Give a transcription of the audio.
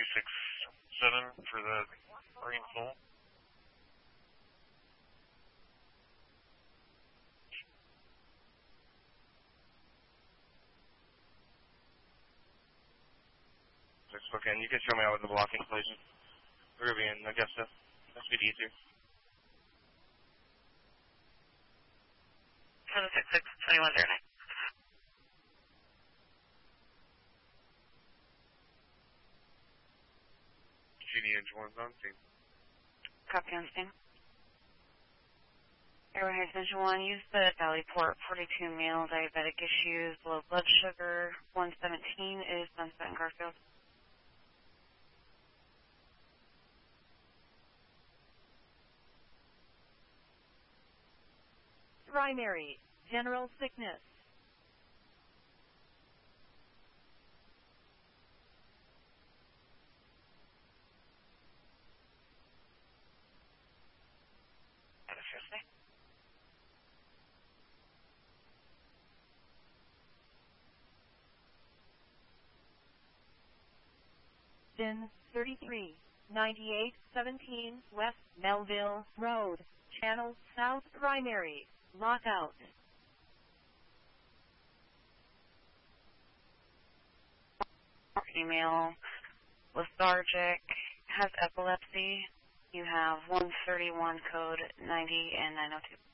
667 for the green full. Okay, and you can show me out with the blocking, please. Ruby and Augusta. SPD 2. 766, 2109. GD engine 1's on scene. Copy on scene. Airways engine 1, use the Valley Port 42 male, diabetic issues, low blood sugar. 117 is Sunset and Garfield. Primary, general sickness. Then 33, 9817 West Melville Road, Channel South Primary, lockout. Female, lethargic, has epilepsy. You have 131 code 90 and 902.